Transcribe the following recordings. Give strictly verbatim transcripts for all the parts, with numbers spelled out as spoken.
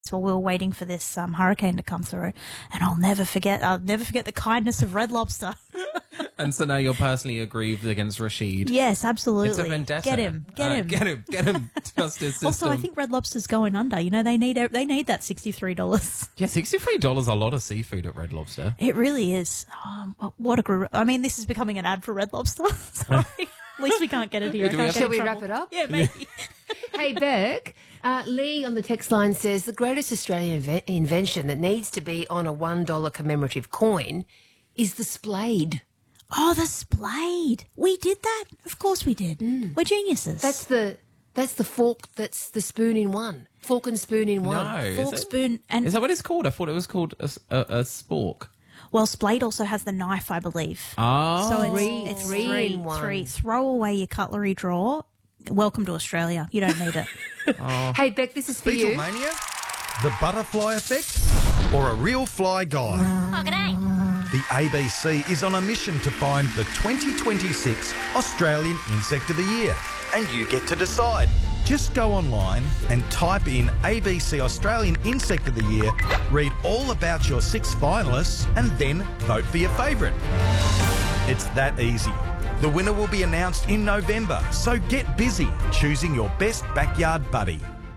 while we were waiting for this um, hurricane to come through, and I'll never forget. I'll never forget the kindness of Red Lobster. And so now you're personally aggrieved against Rashid. Yes, absolutely. It's a vendetta. Get him, get Uh, him, get him, get him. Justice system. Also, I think Red Lobster's going under. You know, they need they need that sixty-three dollars. Yeah, sixty-three dollars a lot of seafood at Red Lobster. It really is. Um, what a gr- I mean, this is becoming an ad for Red Lobster. Sorry. At least we can't get it here. Do we have Shall we trouble. wrap it up? Yeah, maybe. Hey, Beck, uh, Lee on the text line says the greatest Australian inve- invention that needs to be on a one dollar commemorative coin is the splade. Oh, the splade. We did that. Of course we did. Mm. We're geniuses. That's the that's the fork that's the spoon in one. Fork and spoon in one. No, is fork, it? spoon, and Is that what it's called? I thought it was called a, s- a- a spork. well, splade also has the knife, I believe. Oh. So it's Three- it's three three, in one. three. Throw away your cutlery drawer. Welcome to Australia. You don't need it. Hey, Beck, this is for you. Beetlemania, the butterfly effect, or a real fly guy? Oh, g'day. The A B C is on a mission to find the twenty twenty-six Australian Insect of the Year, and you get to decide. Just go online and type in A B C Australian Insect of the Year, read all about your six finalists, and then vote for your favourite. It's that easy. The winner will be announced in November, so get busy choosing your best backyard buddy.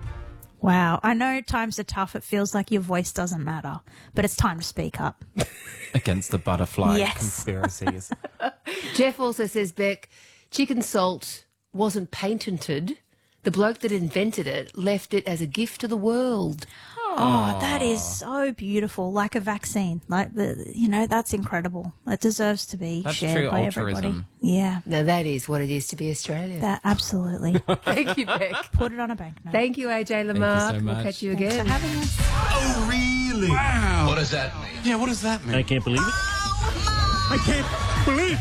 Wow. I know times are tough. It feels like your voice doesn't matter, but it's time to speak up. Against the butterfly Yes. conspiracies. Jeff also says, Beck, chicken salt wasn't patented. The bloke that invented it left it as a gift to the world. Oh, that is so beautiful. Like a vaccine. Like the, you know, that's incredible. It deserves to be That's shared true by altruism. everybody. Yeah. Now that is what it is to be Australian. That absolutely. Thank you, Beck. Put it on a banknote. Thank you, A J Lamarck. so We'll much. catch you Thanks again. for having us. Oh, really? Wow. What does that mean? Yeah, what does that mean? I can't believe it. I can't believe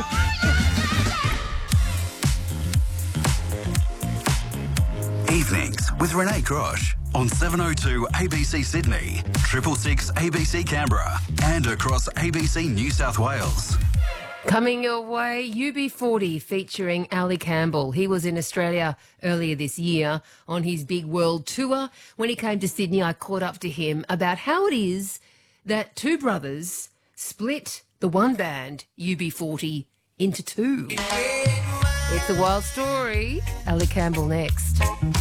Evenings with Renee Grosh on seven oh two A B C Sydney, triple six A B C Canberra, and across A B C New South Wales. Coming your way, U B forty featuring Ali Campbell. He was in Australia earlier this year on his big world tour. When he came to Sydney, I caught up to him about how it is that two brothers split the one band, U B forty, into two. It's a wild story. Ali Campbell next.